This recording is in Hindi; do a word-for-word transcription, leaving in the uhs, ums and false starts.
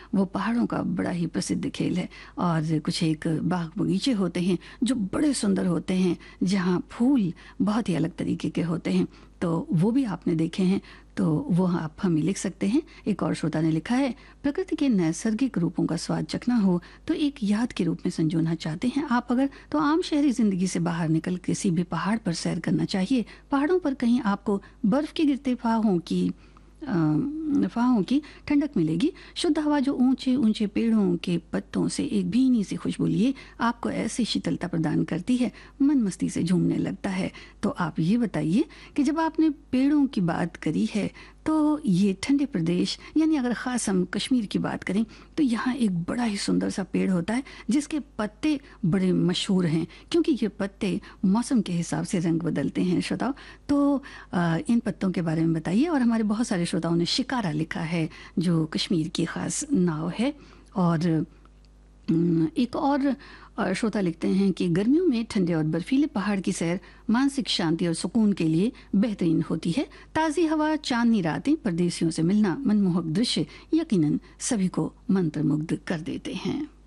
वो पहाड़ों का बड़ा ही प्रसिद्ध खेल है। और कुछ एक बाग बगीचे होते हैं जो बड़े सुंदर होते हैं, जहाँ फूल बहुत ही अलग तरीके के होते हैं, तो वो भी आपने देखे हैं, तो वो आप हमें लिख सकते हैं। एक और श्रोता ने लिखा है, प्रकृति के नैसर्गिक रूपों का स्वाद चखना हो तो एक याद के रूप में संजोना चाहते हैं आप अगर, तो आम शहरी जिंदगी से बाहर निकल किसी भी पहाड़ पर सैर करना चाहिए। पहाड़ों पर कहीं आपको बर्फ के गिरते फाहों की अ, फाहों की ठंडक मिलेगी। शुद्ध हवा जो ऊंचे ऊंचे पेड़ों के पत्तों से एक भीनी सी खुशबू लिए आपको ऐसी शीतलता प्रदान करती है, मन मस्ती से झूमने लगता है। तो आप ये बताइए कि जब आपने पेड़ों की बात करी है, तो ये ठंडे प्रदेश, यानी अगर ख़ास हम कश्मीर की बात करें तो यहाँ एक बड़ा ही सुंदर सा पेड़ होता है जिसके पत्ते बड़े मशहूर हैं, क्योंकि ये पत्ते मौसम के हिसाब से रंग बदलते हैं। श्रोताओ, तो आ, इन पत्तों के बारे में बताइए। और हमारे बहुत सारे श्रोताओं ने शिकारा लिखा है, जो कश्मीर की ख़ास नाव है। और एक और श्रोता लिखते हैं कि गर्मियों में ठंडे और बर्फीले पहाड़ की सैर मानसिक शांति और सुकून के लिए बेहतरीन होती है। ताज़ी हवा, चांदनी रातें, परदेसियों से मिलना, मनमोहक दृश्य यकीनन सभी को मंत्रमुग्ध कर देते हैं।